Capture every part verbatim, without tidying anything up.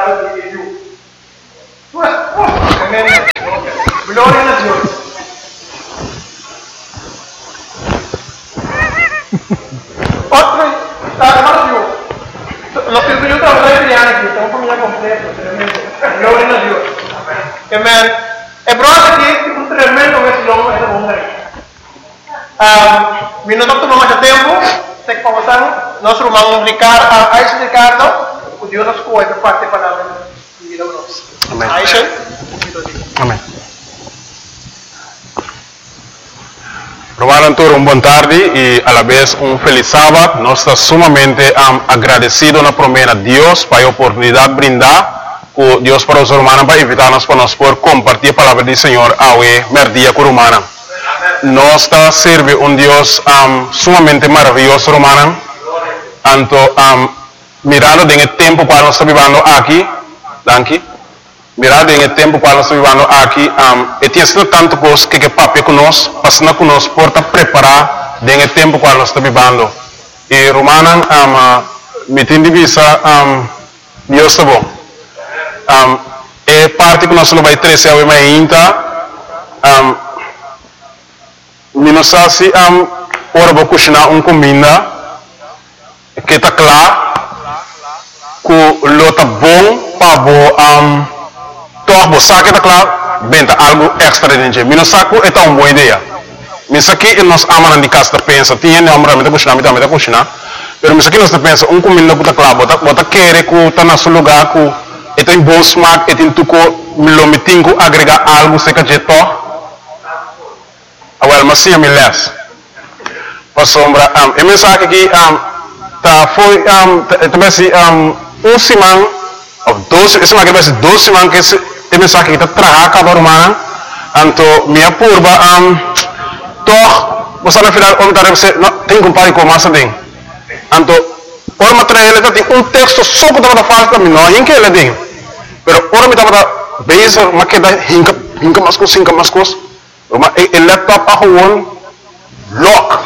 cuidado de Dios. Gloria a Dios. Otro, hermano Dios. Los que yo trabajo de aquí, estamos familia completa, tremendo. Gloria a Dios. Amén. El problema aquí es un tremendo que se llama ese hombre. Mi nome tomou mais tempo, tem que conversar. Nosso irmão Ricardo, Aisha Ricardo, o Deus nos cuida para parte da palavra de vida nossa. Amém. Aisha. Amém. Romano Antônio, uma boa tarde e a la vez um feliz sábado. Nós estamos sumamente um, agradecidos na promessa de Deus para a oportunidade de brindar com Deus para os romanos para invitar-nos para nós por compartilhar a palavra do Senhor ao merdia com romana. Nós está serve um Deus um, sumamente maravilhoso, romano. Anto um, mirando de tempo para nós estar vivendo aqui, danke. Mirando de tempo para nós estar vivendo aqui, um, e tem sido tanto coisa que que papi conosco, passando conosco por estar preparar de tempo para nós estar vivendo. E romano, um, me tem divisa, um, Deus está bom. Um, e parte que nós não vai trazer ao ainda. Um, Minosasi am ora bo kushna un comida que está claro que lota bom para bo am toa bo saque está claro benta algo extra dentro minosaku é uma boa ideia misaki nós amamos de casa pensa tinha não amamos de kushna mita mita kushna pero misaki nós pensa um comida que está claro bota bota querer que está na seu lugar que é tem bom smack é tem tuco milomitingo agregar algo se que jeto Awal masih yang milas. Pasombra am um, mensagem aqui um tá foi um também um um simang of dois esse mais que dois simang que esse mensagem que tá traga cada romana anto minha purba um toh você na final om tarem se tem compare com massa tem anto or material tá tem um texto só que tá falta mim não que ele tem pero or me tá base maqueda hinka hinka mascos hinka mascos Roma, el laptop a gewoon lock.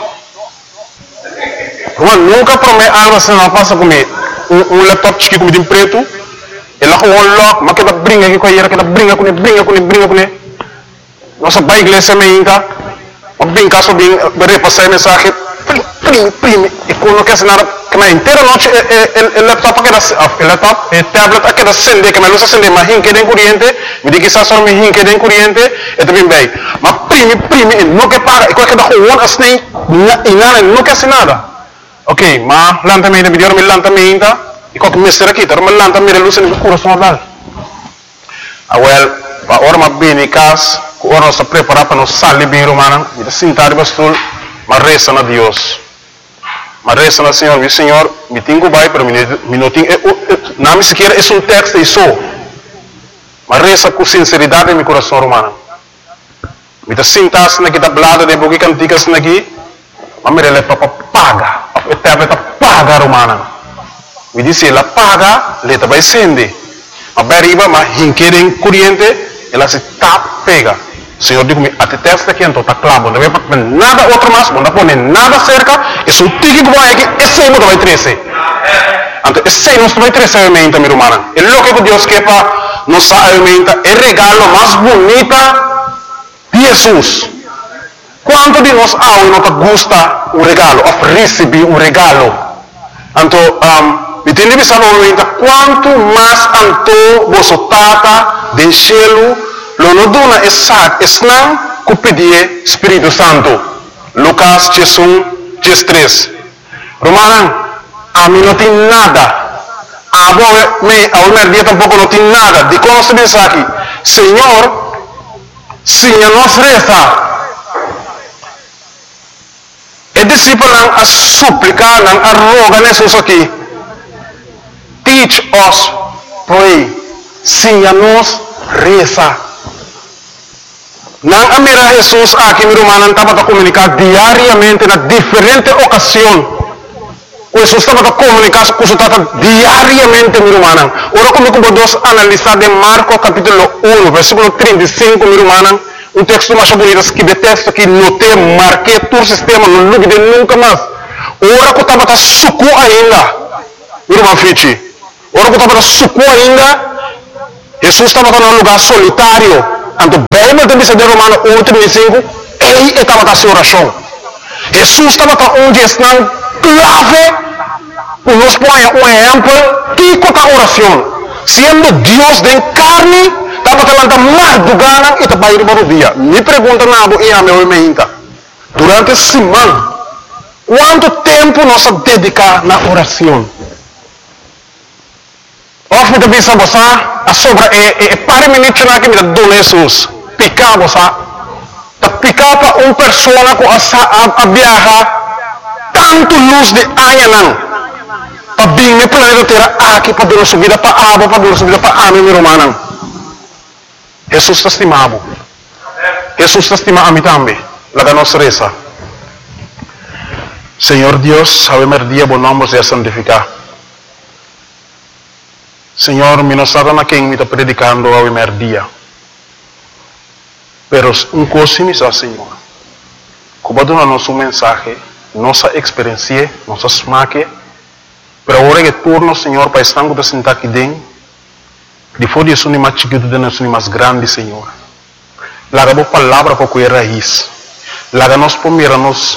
Roma, nunca promete algo assim não passa comigo. Um, um laptop chique com preto, ele a gewoon lock, mas que tá brinca aqui com ele, que tá brinca com ele, brinca com ele, brinca com ele. Nossa bai igreja me inca, o brinca só bem, repassar mensagem, prime, prime, e quando quer assinar, que na inteira noite el laptop aqui da, el laptop, el tablet aqui da acende, que me luz acende, mas hinque den corriente, me diz que está só me hinque den corriente, e também bem. Mas prime, prime, não quer pagar, e qualquer da rua assim, e nada, não quer nada. Ok, mas lanta-me, me deu me lanta-me ainda, e qualquer mestre aqui, tá, mas lanta-me, luz no coração lá. Ah, well, a hora mas bem em casa, a hora nós preparar para nós sair bem romana, e sentar bastul, mas reza na Deus. Mas reza na Senhor, meu Senhor, me tenho vai para mim, me não tenho, não me sequer é um texto e só. Mas reza com sinceridade em meu coração romano. Me tá sentasse naquela blada de boca canticas naqui, mas me releva para paga, para para paga romana. Me disse ela paga, leta vai sende. A beriba, mas hinquerem corriente, ela se tap pega. O Senhor diz-me, até testa aqui, então está claro, não vai para nada outro mais, não põe nada cerca, e se o tique que vai aqui, esse aí não vai crescer. Então, esse aí não vai crescer a alimenta, minha irmã. É louco que Deus quer para nos alimenta, é o regalo mais bonito de Jesus. Quanto de nós há não gosta o regalo, of receber um regalo. Então, um, me tem que saber quanto mais anto você tata de cielo, lo no duna esat esnang ku pedir Espírito Santo. Lucas um, três. Romana, a mim não tem nada. A me a uma dia tampouco não tem nada. De como se diz aqui, Senhor, Senhor nos reza. E discípulo a suplicar, a rogar Jesus aqui. Teach us, pray. Senhor nos reza. Nang amira Jesus aqui mi romana estava a comunicar diariamente na diferente ocasião. Jesus estava a comunicar com o diariamente mi romana. Ora como como nós analisar de Marcos capítulo um, versículo trinta e cinco mi romana, um texto mais bonito que de texto que notei, marquei todo o sistema, não lugue de nunca mais. Ora que estava a suco ainda, mi romana fichi. Ora que estava a suco ainda, Jesus estava em um lugar solitário. Então, bem, mas também se de Romano oito, vinte e cinco, ele estava na sua oração. Jesus estava onde está clave, para nos pôr um exemplo, que é a oração. Sendo Deus de carne, estava falando mais do gana e estava indo para o dia. Me pergunta nada e a meu meinta. Durante a semana, quanto tempo nós dedicamos na oração? Of kita bisa bosa, a sobra e e pare minutos na que me dá Jesus. Picar bosa, ta picar para uma pessoa com asa a viajar tanto luz de aia não. Para bem me planeta terra aqui para dar subida para água, para dar subida para ame mi romana. Jesus está estimado. Jesus está estimado a mim também. Laga nossa reza. Senhor Deus, sabe mer dia bom nome seja santificado. Senhor, mi non sarà na quem me está predicando ao primeiro dia. Pero um coisa me sa, Senhor. Como dona nosso mensagem, nossa experiência, nossa smaque, pero agora que turno, Senhor, para estar com sentar aqui dentro, depois de isso nem mais chiquito, de nós nem mais grande, Senhor. Laga boa palavra para cuidar raiz. Laga nós pomira nos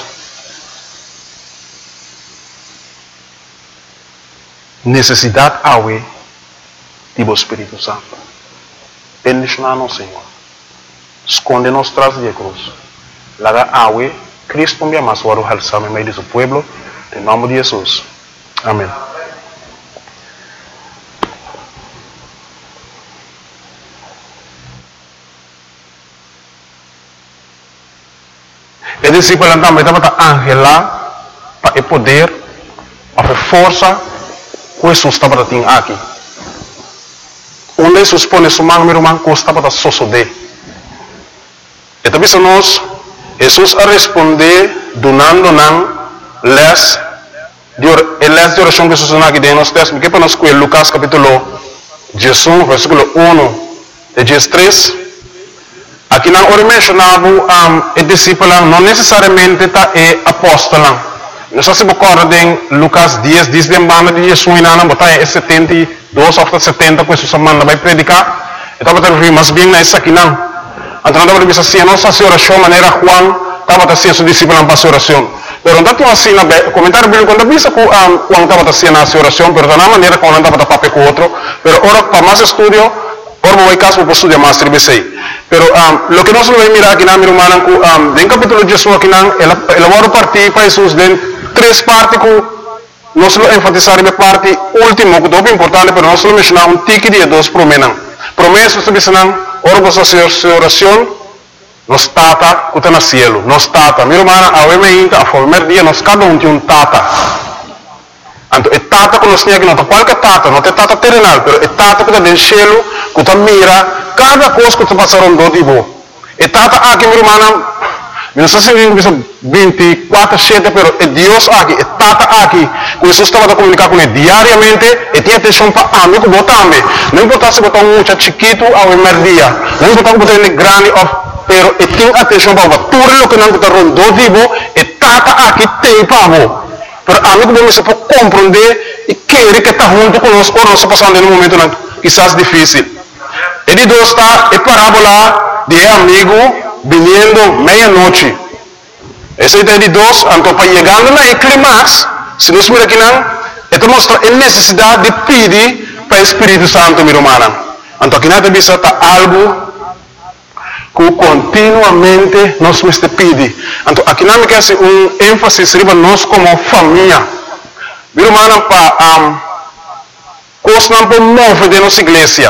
necessidade awe Tipo Espírito Santo. Bendicionar-nos, Senhor. Esconde-nos tras de cruz. Laga awe, Cristo me ama suaro halsame meio de seu pueblo. Em nome de Jesus. Amém. E discípulo então, estava a angela para poder, para força, que Jesus estava aqui. Onde Jesus põe sua mão, meu irmão, custa para sosode. E também se nós, Jesus a responder, donando-nos les de les de oração que Jesus não aqui dentro, nós temos que para nós com Lucas capítulo dezesseis, versículo um de dezesseis. Aqui não ora mencionava um discípulo, não necessariamente tá é apóstolo. Nós se recordem Lucas dez, diz de banda de Jesus na na botar é setenta e dois ou setenta, que Jesus manda vai predicar. Então vai ter mas bem na essa aqui não. Então não vai ser assim, nossa oração maneira Juan estava a ser seu discípulo na sua oração. Pero não tinha assim na comentário bíblico quando visa com Juan estava a ser na sua oração, pero da maneira como andava a papel com outro. Pero ora para mais estudio, ora vou caso para estudar mais B C. Pero um, lo que nós vamos mirar aqui na minha irmã, um, em capítulo dezesseis aqui não, ela ela vai partir para Jesus de três partes que nós vamos enfatizar na parte última, que é muito importante, pero nós vamos mencionar um tique de dois promessas. Promessas que dizem, ora você fazer sua oração, nos tata que está no cielo, nos tata. Minha irmã, a ouvimenta, a primeiro dia, nós cada um tem um tata. Então, é tata que nós temos aqui, não é qualquer tata, não é tata terrenal, mas é tata que está no cielo, que está mira cada coisa que está passando do tipo. É tata aqui, minha irmã, não sei se vinte e quatro, sete, mas é Deus aqui, é tata aqui. Que Jesus estava a comunicar com ele diariamente, e tinha atenção para amigo que botambe. Não importa se botar um muito chiquito ao primeiro dia, não importa se botar ele grande, pero e tinha atenção para tudo o que não está rondando do tipo, e tata aqui tem para você. Pero amigo bom se pode compreender e querer que está junto conosco ou nós passando em um momento não, quizás difícil. E de dois está a parábola de amigo vindo meia-noite. Esse é de dois, então para chegando na clímax, se nós miramos aqui não, então mostra a necessidade de pedir para o Espírito Santo, minha irmã. Então aqui nada bisa está algo que continuamente nós nos pedimos. Então, aqui não me quer um ênfase sobre nós como família. Meu irmão, para um, coisa não para mover de nossa igreja,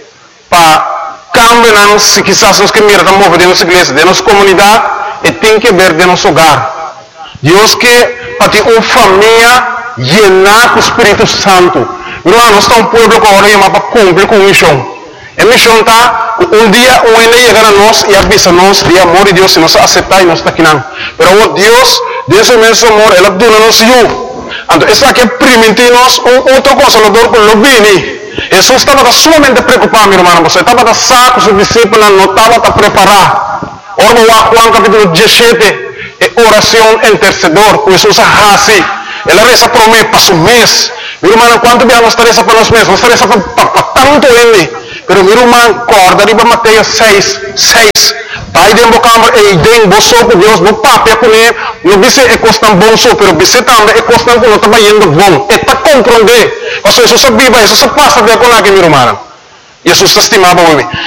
para cambiar, se quizás nós que mira para mover de nossa igreja, de nossa comunidade, e tem que ver de nosso hogar. Deus que para ter uma família llenar com o Espírito Santo. Meu irmão, nós estamos um povo que oramos para cumprir com a missão. A missão está, um dia o ele chegar a nós e avisa nós de amor de Deus, se nós aceitar e nós está aqui não. Pero o Deus, Deus é mesmo amor, Ele dona nos eu. Então, isso aqui permite nós outra coisa, o dor com o bem. Jesus estava sumamente preocupado, meu irmão, você estava saco, seus discípulos não estavam preparados. Ora, Juan capítulo dezessete, é oração intercedor, com Jesus assim. Ele reza por mim, para o mês. Meu irmão, quanto bem nós reza para nós mesmos? Nós reza para tanto ele. Pero mi irmão corda riba Mateus seis, seis. Pai de bocamber e idem boso por Deus, no papo com ele, no bise e costam bom so, pero bise também e costam com outra indo bom. E tá compreender. Ou seja, isso se viva, isso se passa de com aquele mi irmão. Jesus estimava o